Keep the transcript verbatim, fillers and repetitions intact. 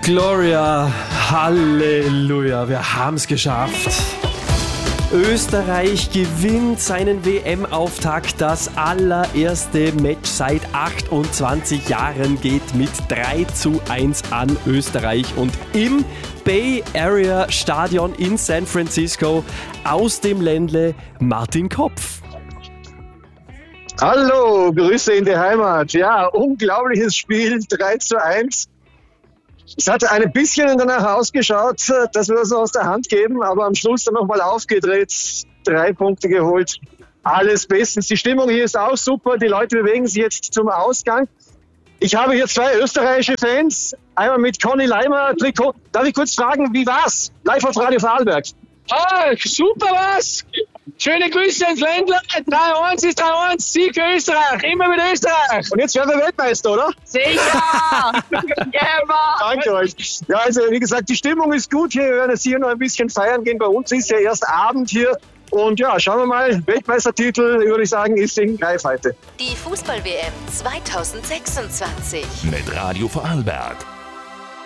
Gloria, Halleluja, wir haben es geschafft. Österreich gewinnt seinen W M-Auftakt. Das allererste Match seit achtundzwanzig Jahren geht mit drei zu eins an Österreich. Und im Bay Area Stadion in San Francisco aus dem Ländle Martin Kopf. Hallo, Grüße in die Heimat. Ja, unglaubliches Spiel, drei zu eins. Es hat ein bisschen danach ausgeschaut, dass wir das aus der Hand geben, aber am Schluss dann nochmal aufgedreht, drei Punkte geholt. Alles bestens. Die Stimmung hier ist auch super, die Leute bewegen sich jetzt zum Ausgang. Ich habe hier zwei österreichische Fans, einmal mit Conny Leimer Trikot. Darf ich kurz fragen, wie war's? Live auf Radio Vorarlberg. Ah, super was! Schöne Grüße ins Ländler. drei eins ist drei eins, Sieg für Österreich, immer mit Österreich. Und jetzt werden wir Weltmeister, oder? Sicher! Danke euch. Ja, also wie gesagt, die Stimmung ist gut hier. Wir werden jetzt hier noch ein bisschen feiern gehen. Bei uns ist ja erst Abend hier. Und ja, schauen wir mal. Weltmeistertitel, würde ich sagen, ist in Greifweite. Die Fußball-W M zweitausendsechsundzwanzig. Mit Radio Vorarlberg.